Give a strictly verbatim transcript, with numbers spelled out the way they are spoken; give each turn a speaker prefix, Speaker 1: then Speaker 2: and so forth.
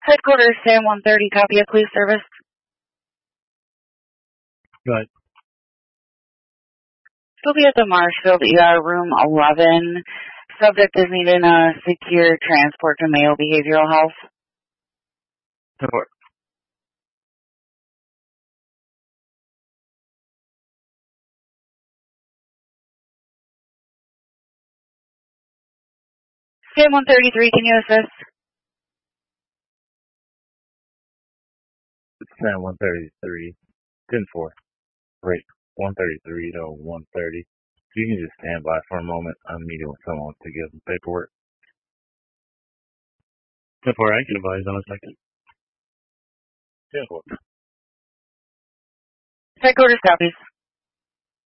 Speaker 1: Headquarters, Sam one thirty, copy of police service.
Speaker 2: Go ahead.
Speaker 1: Still be at the Marshfield E R, room eleven. Subject is needing a secure transport to Mayo Behavioral Health.
Speaker 2: Support.
Speaker 1: Sam one thirty-three, can you assist?
Speaker 2: Sam one thirty-three, ten four. Right, one thirty-three to one thirty. You can just stand by for a moment. I'm meeting with someone to give them paperwork. ten four, I can advise on a second. ten four.
Speaker 1: Headquarters copies.